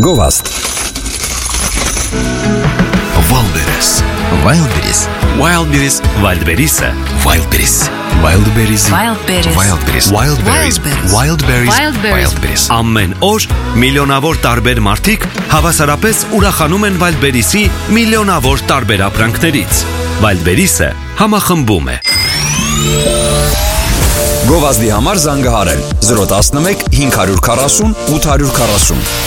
Գովազդ Wildberries Ամեն օր միլիոնավոր տարբեր մարդիկ հավասարապես ուրախանում են Wildberries-ի միլիոնավոր տարբեր ապրանքներից։ Wildberries-ը համախմբում է։ Գովազդի համար զանգահարել 011 540 840